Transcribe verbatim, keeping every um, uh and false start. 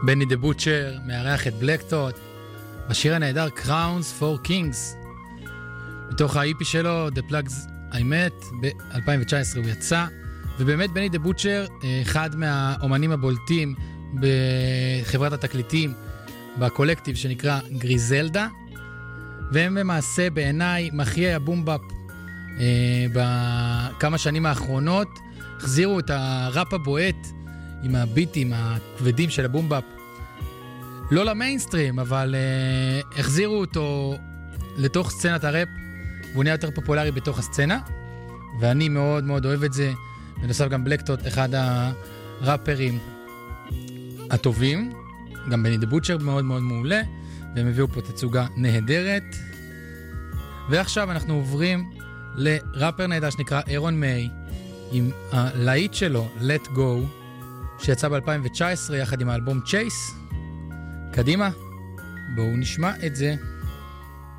בני דה בוטשר מארח את בלקטוט בשיר הנהדר Crowns for Kings מתוך ה-אי פי שלו The Plugs I Met ב-אלפיים תשע עשרה הוא יצא, ובאמת בני דה בוטשר אחד מהאומנים הבולטים בחברת התקליטים בקולקטיב שנקרא גריזלדה, והם למעשה בעיניי מחיי הבומבאפ אה, בכמה שנים האחרונות. החזירו את הראפ הבועט עם הביטים הכבדים של הבומבאפ לא למיינסטרים, אבל אה, החזירו אותו לתוך סצנת הראפ, והוא נהיה יותר פופולרי בתוך הסצנה, ואני מאוד מאוד אוהב את זה. בנוסף גם בלקטוט אחד הראפרים הטובים, גם בני דה בוטשר מאוד מאוד מעולה, והם הביאו פה תצוגה נהדרת. ועכשיו אנחנו עוברים לראפר נהדר שנקרא אירון מיי עם הלהיט שלו Let Go שיצא ב-אלפיים תשע עשרה יחד עם האלבום Chase. קדימה, בואו נשמע את זה.